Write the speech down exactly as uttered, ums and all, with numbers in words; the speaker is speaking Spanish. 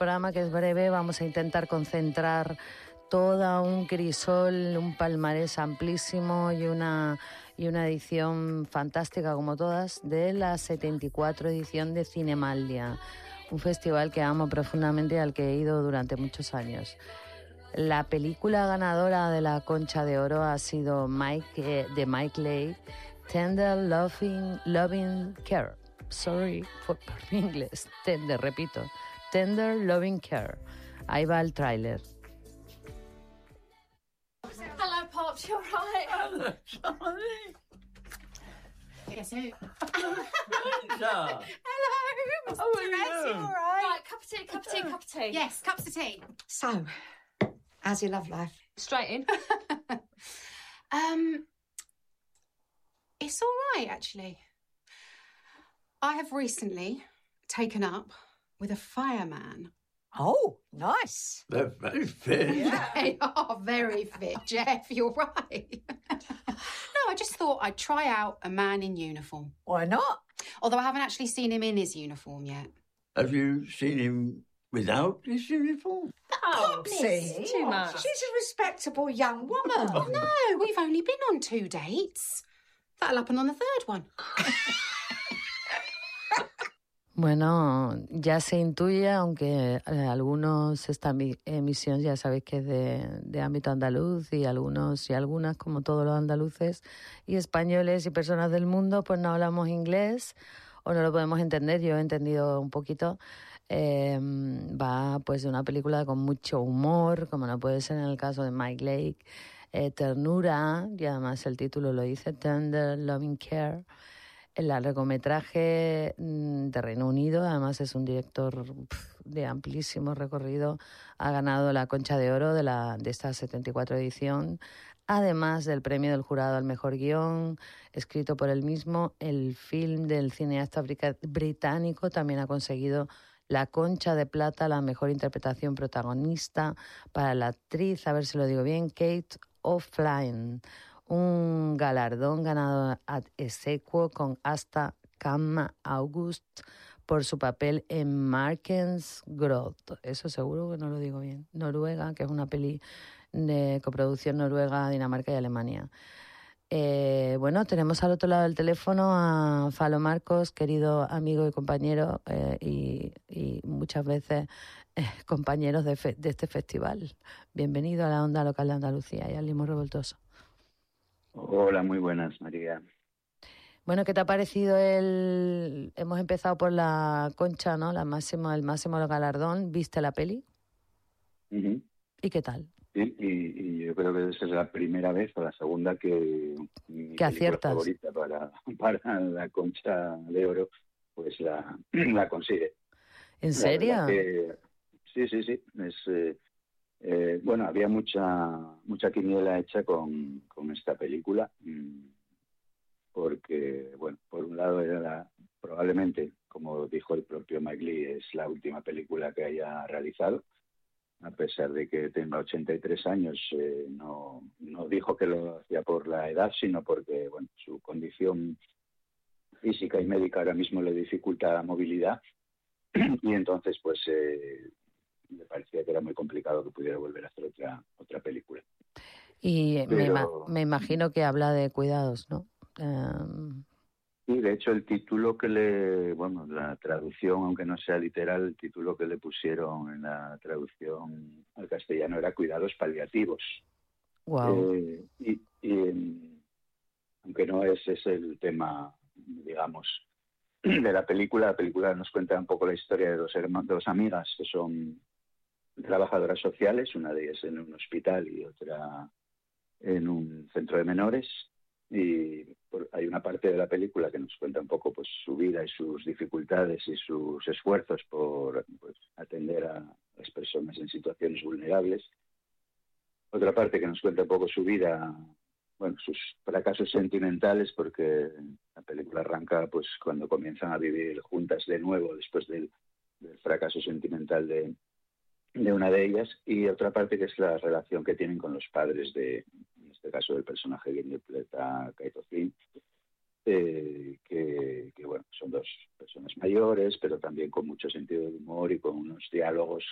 programa, que es breve, vamos a intentar concentrar todo un crisol, un palmarés amplísimo y una, y una edición fantástica, como todas, de la setenta y cuatro edición de Cinemaldia, un festival que amo profundamente y al que he ido durante muchos años. La película ganadora de la Concha de Oro ha sido Mike, eh, de Mike Leigh, Tender Loving, Loving Care. Sorry por, por mi inglés. Tender, repito. Tender Loving Care. Ahí va el tráiler. Hello, Pops, you alright? Hello, Charlie. Guess who? Hello. Hello, Mister How are Therese, you you? alright? Right, cup of tea, cup of tea, cup of tea. Yes, cups of tea. So, how's your love life? Straight in. um, it's all right, actually. I have recently taken up with a fireman. Oh, nice. They're very fit. They are very fit, Jeff, you're right. No, I just thought I'd try out a man in uniform. Why not? Although I haven't actually seen him in his uniform yet. Have you seen him without his uniform? Oh, Popsy. too much. She's a respectable young woman. No, we've only been on two dates. That'll happen on the third one. Bueno, ya se intuye, aunque eh, algunos, esta mi- emisión ya sabéis que es de, de ámbito andaluz y algunos y algunas, como todos los andaluces y españoles y personas del mundo, pues no hablamos inglés o no lo podemos entender. Yo he entendido un poquito. Eh, va pues de una película con mucho humor, como no puede ser en el caso de Mike Leigh, eh, ternura, y además el título lo dice, Tender Loving Care. El largometraje de Reino Unido, además es un director pf, de amplísimo recorrido, ha ganado la Concha de Oro de, la, de esta setenta y cuatro edición, además del premio del jurado al mejor guión, escrito por él mismo. El film del cineasta brica- británico también ha conseguido la Concha de Plata, la mejor interpretación protagonista para la actriz, a ver si lo digo bien, Kate O'Flynn. Un galardón ganado ad exequo con Asta Kamma August por su papel en Markens Groth. Eso seguro que no lo digo bien. Noruega, que es una peli de coproducción Noruega, Dinamarca y Alemania. Eh, bueno, tenemos al otro lado del teléfono a Falo Marcos, querido amigo y compañero, eh, y, y muchas veces eh, compañeros de, fe- de este festival. Bienvenido a la Onda Local de Andalucía y al Limo Revoltoso. Hola, muy buenas, María. Bueno, ¿qué te ha parecido el...? Hemos empezado por la Concha, ¿no? La máxima, el máximo galardón. ¿Viste la peli? Ujú. ¿Y qué tal? Sí, y, y yo creo que esa es la primera vez o la segunda que mi Que película aciertas. favorita para, para la Concha de Oro, pues la, la consigue. ¿En La serio? verdad que sí, sí, sí. Es, eh, eh, bueno, había mucha mucha quiniela hecha con, con esta película, mm, porque, bueno, por un lado era la, probablemente, como dijo el propio Mike Leigh, es la última película que haya realizado. A pesar de que tenga ochenta y tres años, eh, no, no dijo que lo hacía por la edad, sino porque, bueno, su condición física y médica ahora mismo le dificulta la movilidad y entonces, pues, eh, me parecía que era muy complicado que pudiera volver a hacer otra otra película. Y me, ima- Pero, me imagino que habla de cuidados, ¿no? Em, y de hecho el título que le, bueno, la traducción, aunque no sea literal, el título que le pusieron en la traducción al castellano era Cuidados Paliativos. guau. Eh, y, y, em, aunque no ese es el tema, digamos, de la película, la película nos cuenta un poco la historia de dos, herma- dos amigas que son trabajadoras sociales, una de ellas en un hospital y otra en un centro de menores. Y por- hay una parte de la película que nos cuenta un poco pues su vida y sus dificultades y sus esfuerzos por pues, atender a las personas en situaciones vulnerables. Otra parte que nos cuenta un poco su vida, bueno, sus fracasos sentimentales, porque la película arranca pues cuando comienzan a vivir juntas de nuevo después del, del fracaso sentimental de, de una de ellas, y otra parte que es la relación que tienen con los padres de, en este caso, del personaje que interpreta Kate O'Flynn, eh, que, que bueno, son dos personas mayores, pero también con mucho sentido del humor y con unos diálogos